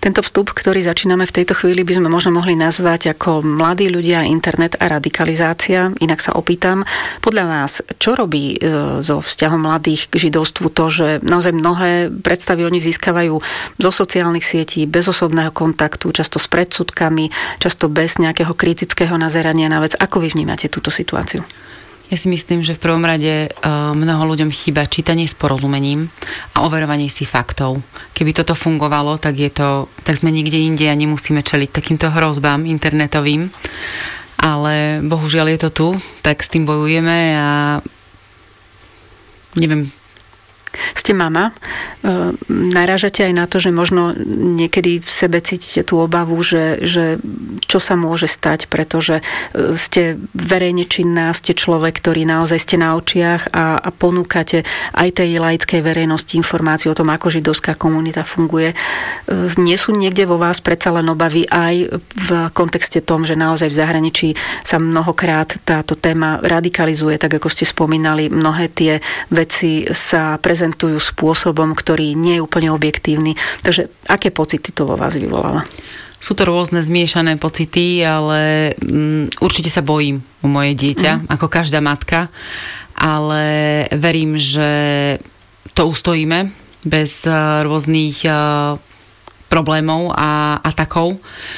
Tento vstup, ktorý začíname v tejto chvíli, by sme možno mohli nazvať ako mladí ľudia, internet a radikalizácia. Inak sa opýtam, podľa vás, čo robí so vzťahom mladých k židovstvu to, že naozaj mnohé predstavy oni získavajú zo sociálnych sietí, bez osobného kontaktu, často s predsudkami, často bez nejakého kritického nazerania na vec. Ako vy vnímate túto situáciu? Ja si myslím, že v prvom rade mnoho ľuďom chýba čítanie s porozumením a overovanie si faktov. Keby toto fungovalo, tak sme niekde inde a nemusíme čeliť takýmto hrozbám internetovým. Ale bohužiaľ je to tu, tak s tým bojujeme a neviem. Ste mama, narážate aj na to, že možno niekedy v sebe cítite tú obavu, že čo sa môže stať, pretože ste verejne činná, ste človek, ktorý naozaj ste na očiach a ponúkate aj tej laickej verejnosti informáciu o tom, ako židovská komunita funguje. Nie sú niekde vo vás predsa len obavy aj v kontexte tom, že naozaj v zahraničí sa mnohokrát táto téma radikalizuje, tak ako ste spomínali, mnohé tie veci sa prezentujú spôsobom, ktorý nie je úplne objektívny. Takže aké pocity to vo vás vyvolalo? Sú to rôzne zmiešané pocity, ale určite sa bojím o moje dieťa, ako každá matka, ale verím, že to ustojíme bez rôznych problémov a atakov.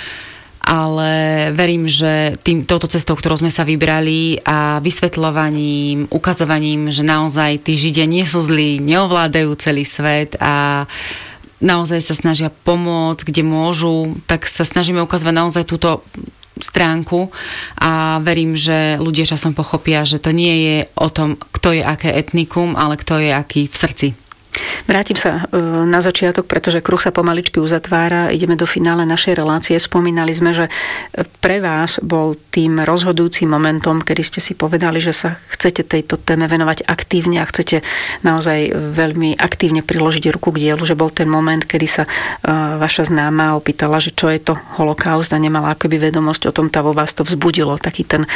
Ale verím, že touto cestou, ktorou sme sa vybrali a vysvetľovaním, ukazovaním, že naozaj tí Židia nie sú zlí, neovládajú celý svet a naozaj sa snažia pomôcť, kde môžu, tak sa snažíme ukazovať naozaj túto stránku a verím, že ľudia časom pochopia, že to nie je o tom, kto je aké etnikum, ale kto je aký v srdci. Vrátim sa na začiatok, pretože kruh sa pomaličky uzatvára. Ideme do finále našej relácie. Spomínali sme, že pre vás bol tým rozhodujúcim momentom, kedy ste si povedali, že sa chcete tejto téme venovať aktívne a chcete naozaj veľmi aktívne priložiť ruku k dielu, že bol ten moment, kedy sa vaša známa opýtala, že čo je to holokaust a nemala akoby vedomosť o tom, tá vo vás to vzbudilo taký ten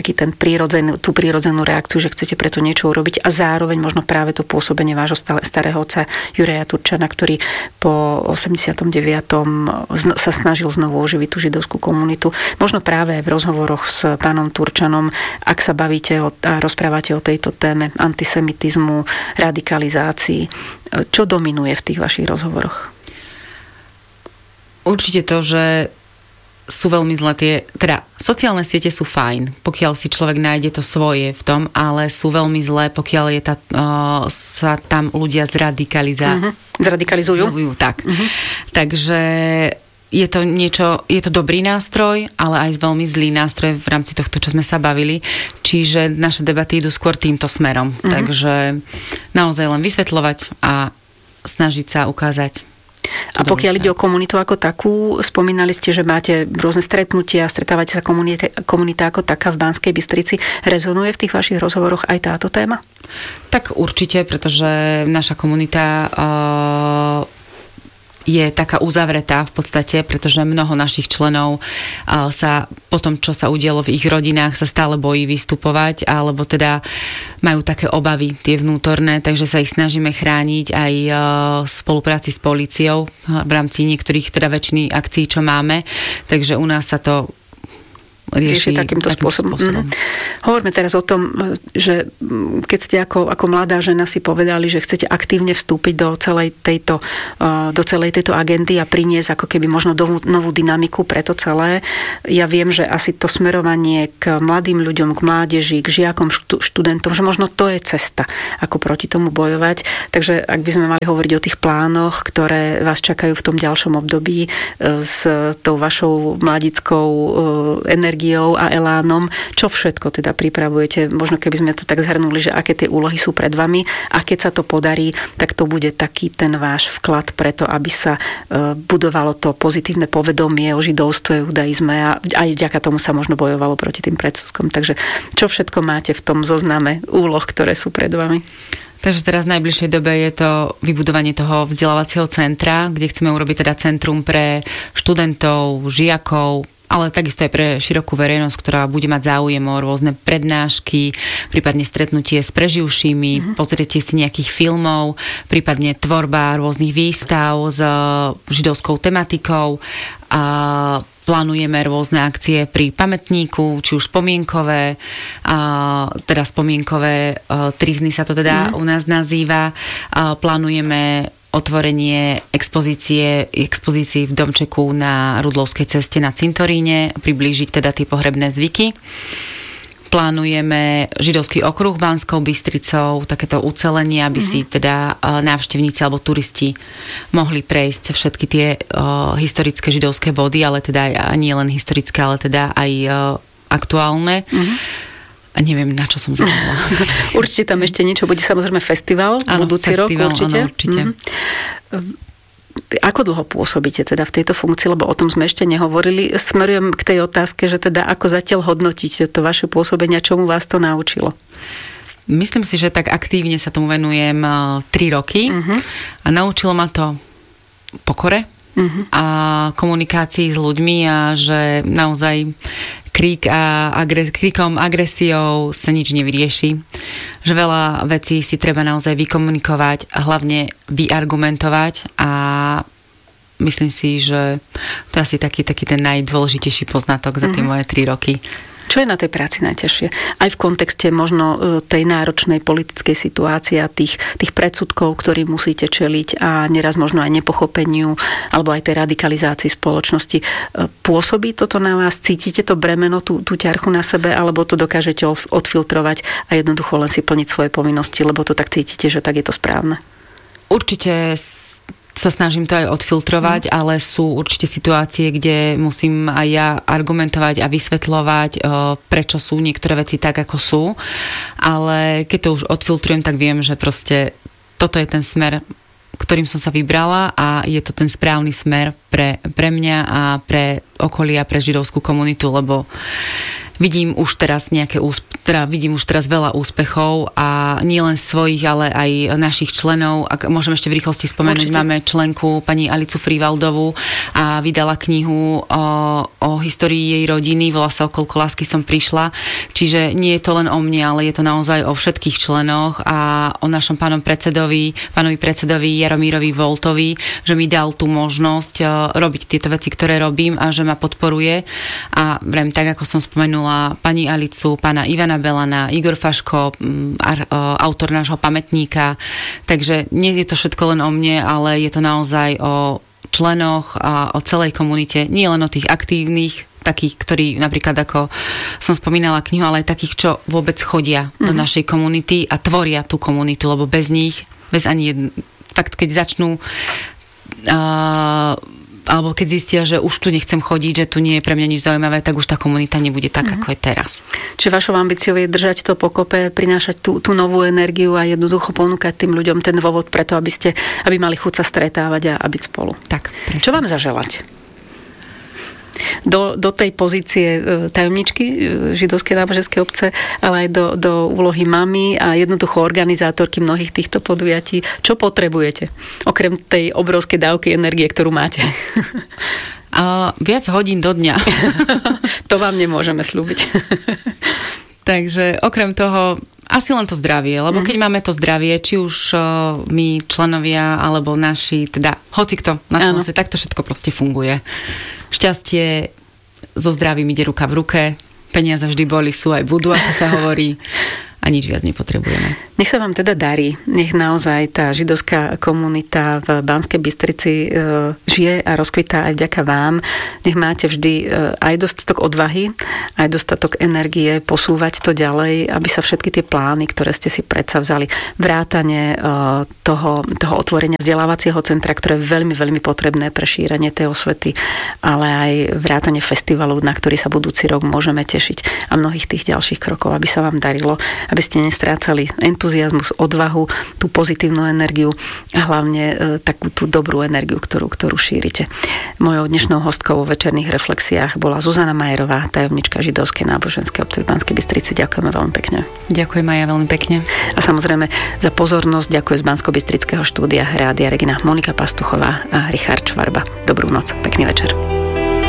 tú prírodzenú reakciu, že chcete preto niečo urobiť a zároveň možno práve to pôsobenie vášho starého otca Juraja Turčana, ktorý po 89. sa snažil znovu oživiť tú židovskú komunitu. Možno práve v rozhovoroch s pánom Turčanom, ak sa bavíte a rozprávate o tejto téme antisemitizmu, radikalizácii, čo dominuje v tých vašich rozhovoroch? Určite to, že sú veľmi zlé sociálne siete sú fajn, pokiaľ si človek nájde to svoje v tom, ale sú veľmi zlé, pokiaľ sa tam ľudia zradikalizujú. Tak. Takže je to dobrý nástroj, ale aj veľmi zlý nástroj v rámci tohto, čo sme sa bavili. Čiže naše debaty idú skôr týmto smerom. Takže naozaj len vysvetľovať a snažiť sa ukázať. A pokiaľ ide o komunitu ako takú, spomínali ste, že máte rôzne stretnutia, stretávate sa komunita ako taká v Banskej Bystrici. Rezonuje v tých vašich rozhovoroch aj táto téma? Tak určite, pretože naša komunita je taká uzavretá v podstate, pretože mnoho našich členov sa po tom, čo sa udialo v ich rodinách, sa stále bojí vystupovať, alebo teda majú také obavy tie vnútorné, takže sa ich snažíme chrániť aj v spolupráci s políciou v rámci niektorých, teda väčšiny akcií, čo máme. Takže u nás sa to rieši takýmto spôsobom. Hovoríme teraz o tom, že keď ste ako mladá žena si povedali, že chcete aktívne vstúpiť do celej tejto agendy a priniesť ako keby možno novú dynamiku pre to celé. Ja viem, že asi to smerovanie k mladým ľuďom, k mládeži, k žiakom, študentom, že možno to je cesta, ako proti tomu bojovať. Takže ak by sme mali hovoriť o tých plánoch, ktoré vás čakajú v tom ďalšom období s tou vašou mladickou energiou a elánom, čo všetko teda pripravujete? Možno keby sme to tak zhrnuli, že aké tie úlohy sú pred vami a keď sa to podarí, tak to bude taký ten váš vklad preto, aby sa budovalo to pozitívne povedomie o židovstve, judaizme a aj vďaka tomu sa možno bojovalo proti tým predsudkom. Takže čo všetko máte v tom zozname úloh, ktoré sú pred vami? Takže teraz v najbližšej dobe je to vybudovanie toho vzdelávacieho centra, kde chceme urobiť teda centrum pre študentov, žiakov, ale takisto aj pre širokú verejnosť, ktorá bude mať záujem o rôzne prednášky, prípadne stretnutie s preživšími, pozrietie si nejakých filmov, prípadne tvorba rôznych výstav s židovskou tematikou. A plánujeme rôzne akcie pri pamätníku, či už spomienkové, teda spomienkové trizny sa to teda u nás nazýva. Plánujeme otvorenie expozícií v domčeku na Rudlovskej ceste na cintoríne, priblížiť teda tie pohrebné zvyky. Plánujeme židovský okruh Banskou Bystricou, takéto ucelenie, aby si teda návštevníci alebo turisti mohli prejsť všetky tie historické židovské body, ale teda nie len historické, ale teda aj aktuálne. A neviem, na čo som zabudla. Určite tam ešte niečo bude, samozrejme festival, budúci rok určite. Áno, určite. Ako dlho pôsobíte teda v tejto funkcii, lebo o tom sme ešte nehovorili. Smerujem k tej otázke, že teda ako zatiaľ hodnotíte to vaše pôsobenie, čomu vás to naučilo? Myslím si, že tak aktívne sa tomu venujem 3 roky a naučilo ma to pokore a komunikácii s ľuďmi a že naozaj kríkom, agresiou sa nič nevyrieši. Že veľa vecí si treba naozaj vykomunikovať a hlavne vyargumentovať a myslím si, že to je asi taký ten najdôležitejší poznatok za tie moje 3 roky. Čo je na tej práci najťažšie? Aj v kontexte možno tej náročnej politickej situácie a tých predsudkov, ktorým musíte čeliť a neraz možno aj nepochopeniu alebo aj tej radikalizácii spoločnosti. Pôsobí toto na vás? Cítite to bremeno, tú ťarchu na sebe, alebo to dokážete odfiltrovať a jednoducho len si plniť svoje povinnosti, lebo to tak cítite, že tak je to správne? Určite sa snažím to aj odfiltrovať, ale sú určite situácie, kde musím aj ja argumentovať a vysvetľovať, prečo sú niektoré veci tak, ako sú. Ale keď to už odfiltrujem, tak viem, že proste toto je ten smer, ktorým som sa vybrala a je to ten správny smer pre mňa a pre okolie a pre židovskú komunitu, lebo vidím už teraz veľa úspechov a nie len svojich, ale aj našich členov. Ak môžem ešte v rýchlosti spomenúť, máme členku pani Alicu Frívaldovú a vydala knihu o histórii jej rodiny, volá sa Okolko lásky som prišla. Čiže nie je to len o mne, ale je to naozaj o všetkých členoch a o našom pánovi predsedovi Jaromírovi Voltovi, že mi dal tú možnosť robiť tieto veci, ktoré robím a že ma podporuje. A vrem, tak ako som spomenula, pani Alicu, pána Ivana Belana, Igor Faško, autor nášho pamätníka. Takže nie je to všetko len o mne, ale je to naozaj o členoch a o celej komunite, nie len o tých aktívnych, takých, ktorí napríklad, ako som spomínala knihu, ale aj takých, čo vôbec chodia do našej komunity a tvoria tú komunitu, lebo bez nich, fakt keď začnú alebo keď zistia, že už tu nechcem chodiť, že tu nie je pre mňa nič zaujímavé, tak už tá komunita nebude tak, ako je teraz. Čiže vašou ambíciou je držať to pokope, prinášať tú novú energiu a jednoducho ponúkať tým ľuďom ten dôvod preto, aby mali chuť sa stretávať a byť spolu. Tak, presne. Čo vám zaželať? Do tej pozície tajomničky židovskej náboženskej obce, ale aj do úlohy mamy a jednoducho organizátorky mnohých týchto podujatí. Čo potrebujete? Okrem tej obrovskej dávky energie, ktorú máte. Viac hodín do dňa. To vám nemôžeme slúbiť. Takže okrem toho asi len to zdravie, lebo keď máme to zdravie, či už my členovia, alebo naši, teda hocikto na celom svete, tak to všetko proste funguje. Šťastie so zdravím ide ruka v ruke, peniaze vždy boli, sú aj budú, ako sa hovorí. A nič viac nepotrebujeme. Nech sa vám teda darí. Nech naozaj tá židovská komunita v Banskej Bystrici žije a rozkvitá aj vďaka vám. Nech máte vždy aj dostatok odvahy, aj dostatok energie posúvať to ďalej, aby sa všetky tie plány, ktoré ste si predsavzali, vrátane toho otvorenia vzdelávacieho centra, ktoré je veľmi, veľmi potrebné pre šírenie tej osvety, ale aj vrátane festivalu, na ktorý sa budúci rok môžeme tešiť a mnohých tých ďalších krokov, aby sa vám darilo, aby ste nestrácali entuziazmus, odvahu, tú pozitívnu energiu a hlavne takú tú dobrú energiu, ktorú šírite. Mojou dnešnou hostkou vo večerných reflexiách bola Zuzana Majerová, tajomnička židovskej náboženskej obce v Banskej Bystrici. Ďakujeme veľmi pekne. Ďakujem aj ja veľmi pekne. A samozrejme za pozornosť ďakujem z Banskobystrického štúdia Rádia Regina Monika Pastuchová a Richard Čvarba. Dobrú noc, pekný večer.